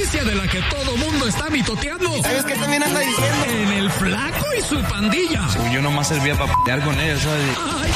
noticia de la que todo mundo está mitoteando. ¿Sabes qué también anda diciendo? En el Flaco y su pandilla. Yo nomás servía para pelear con ellos, ¿sabes? Ay.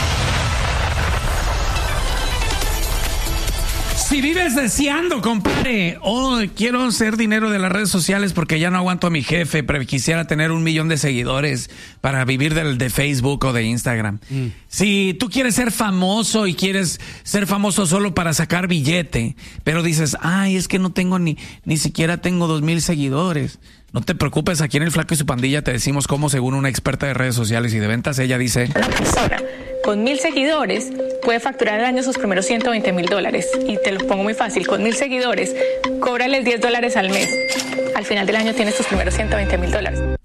Si vives deseando, compadre, quiero hacer dinero de las redes sociales porque ya no aguanto a mi jefe, pero quisiera tener 1 millón de seguidores para vivir de Facebook o de Instagram. Si tú quieres ser famoso y quieres ser famoso solo para sacar billete, pero dices, ay, es que no tengo ni siquiera tengo 2,000 seguidores. No te preocupes, aquí en el Flaco y su pandilla te decimos cómo, según una experta de redes sociales y de ventas, ella dice: una persona con 1,000 seguidores puede facturar al año sus primeros $120,000. Y te lo pongo muy fácil, con 1,000 seguidores, cóbrales $10 al mes. Al final del año tienes tus primeros $120,000.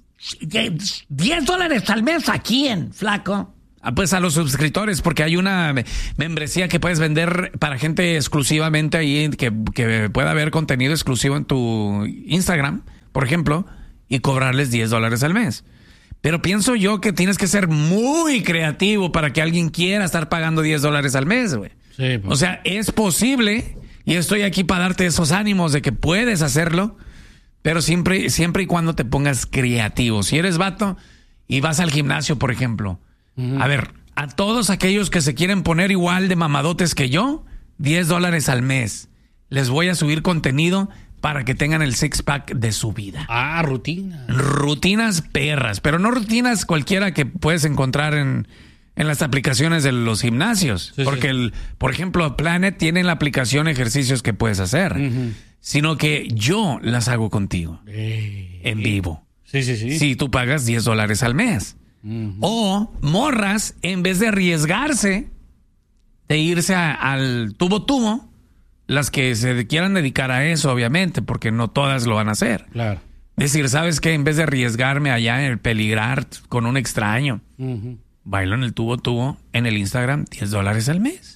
$10 al mes, ¿a quién, Flaco? Pues a los suscriptores, porque hay una membresía que puedes vender para gente exclusivamente ahí, que pueda ver contenido exclusivo en tu Instagram, por ejemplo, y cobrarles $10 al mes. Pero pienso yo que tienes que ser muy creativo para que alguien quiera estar pagando $10 al mes, güey. Sí, pues. O sea, es posible, y estoy aquí para darte esos ánimos de que puedes hacerlo, pero siempre y cuando te pongas creativo. Si eres vato y vas al gimnasio, por ejemplo, a ver, a todos aquellos que se quieren poner igual de mamadotes que yo, $10 al mes. Les voy a subir contenido para que tengan el six-pack de su vida. Ah, rutinas. Rutinas perras, pero no rutinas cualquiera que puedes encontrar en las aplicaciones de los gimnasios. Sí, porque, sí. Por ejemplo, Planet tiene en la aplicación ejercicios que puedes hacer, sino que yo las hago contigo, en vivo. Sí. Si tú pagas $10 al mes. O morras, en vez de arriesgarse de irse al tubo, las que se quieran dedicar a eso, obviamente, porque no todas lo van a hacer. Claro. Decir, ¿sabes qué? En vez de arriesgarme allá en el peligrar con un extraño, bailo en el tubo en el Instagram $10 al mes.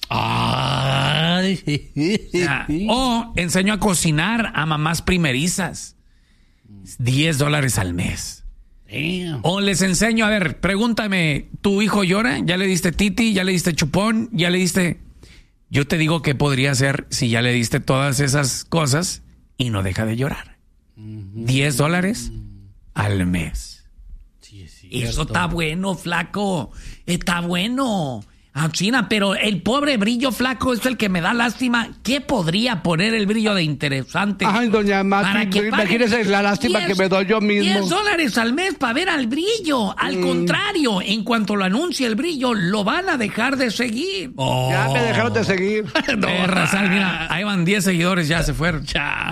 O enseño a cocinar a mamás primerizas, $10 al mes. Damn. O les enseño, a ver, pregúntame, ¿tu hijo llora? ¿Ya le diste titi? ¿Ya le diste chupón? ¿Ya le diste...? Yo te digo qué podría hacer si ya le diste todas esas cosas y no deja de llorar. $10 al mes. Sí, eso está bueno, Flaco. Está bueno. China, pero el pobre Brillo, Flaco, es el que me da lástima. ¿Qué podría poner el Brillo de interesante? Ay, doña Mati, imagínese la lástima que me doy yo mismo. $10 al mes para ver al Brillo. Al contrario, en cuanto lo anuncie el Brillo, lo van a dejar de seguir. Ya me dejaron de seguir. Razal, mira, ahí van 10 seguidores, ya se fueron.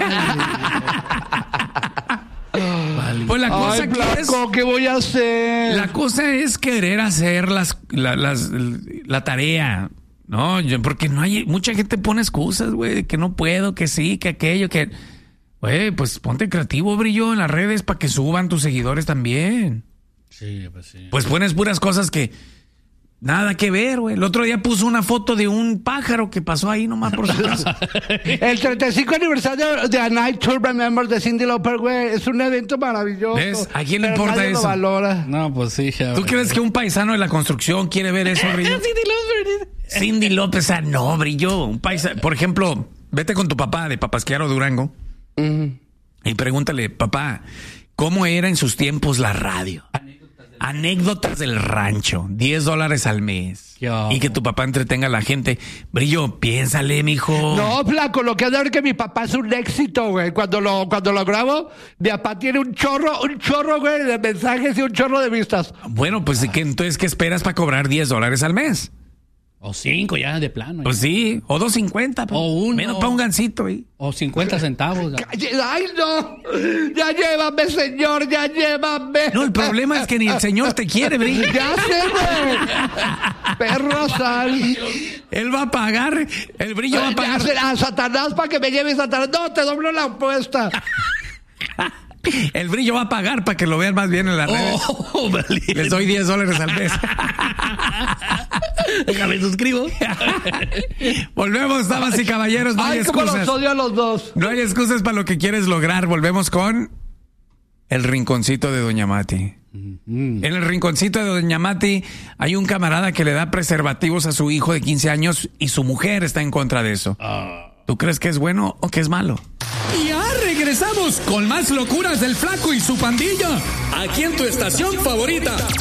Pues la cosa ¿qué voy a hacer? La cosa es querer hacer la tarea, ¿no? Porque no hay, mucha gente pone excusas, güey, que no puedo, que sí, que aquello, que... Güey, pues ponte creativo, Brillo, en las redes para que suban tus seguidores también. Sí, pues sí. Pues pones puras cosas que... Nada que ver, güey. El otro día puso una foto de un pájaro que pasó ahí nomás por su casa. El 35 aniversario de A Night to Remember de Cyndi Lauper, güey. Es un evento maravilloso. ¿Ves? ¿A quién le importa nadie eso? Lo valora. No, pues sí. ¿Tú crees que un paisano de la construcción quiere ver eso, Brillo? Cyndi Lauper, no, Brillo. Un paisano. Por ejemplo, vete con tu papá de Papasquiaro, Durango, y pregúntale, papá, ¿cómo era en sus tiempos la radio? Anécdotas del rancho, $10 al mes. Y que tu papá entretenga a la gente. Brillo, piénsale, mijo. No, Flaco, lo que es de ver que mi papá es un éxito, güey. Cuando lo grabo, mi papá tiene un chorro, güey, de mensajes y un chorro de vistas. Bueno, pues entonces, ¿qué esperas para cobrar $10 al mes? O 5 ya de plano. Pues sí, o $2.50. O 1. Menos para un gancito ahí. O 50 centavos. ¡Ay, no! ¡Ya llévame, señor! ¡Ya llévame! No, el problema es que ni el señor te quiere, Brillo. ¡Ya sé, güey! ¡Perro sal! Él va a pagar, el Brillo va a pagar. A Satanás para que me lleve Satanás. No, te doblo la apuesta. El Brillo va a pagar para que lo vean más bien en las redes. Les doy $10 al mes. Déjame suscribo. Volvemos, damas y caballeros. No hay excusas. Los odio a los dos. No hay excusas para lo que quieres lograr. Volvemos con el rinconcito de Doña Mati. En el rinconcito de Doña Mati hay un camarada que le da preservativos a su hijo de 15 años y su mujer está en contra de eso. ¿Tú crees que es bueno o que es malo? Ya regresamos con más locuras del Flaco y su pandilla. Aquí en tu estación favorita.